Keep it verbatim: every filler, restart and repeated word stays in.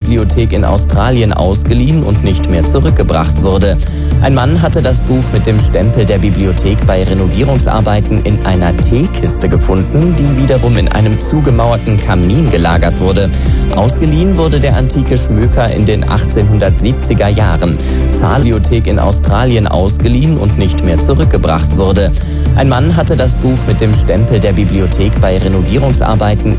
Bibliothek in Australien ausgeliehen und nicht mehr zurückgebracht wurde. Ein Mann hatte das Buch mit dem Stempel der Bibliothek bei Renovierungsarbeiten in einer Teekiste gefunden, die wiederum in einem zugemauerten Kamin gelagert wurde. Ausgeliehen wurde der antike Schmöker in den achtzehnhundertsiebziger Jahren. Bibliothek in Australien ausgeliehen und nicht mehr zurückgebracht wurde. Ein Mann hatte das Buch mit dem Stempel der Bibliothek bei Renovierungsarbeiten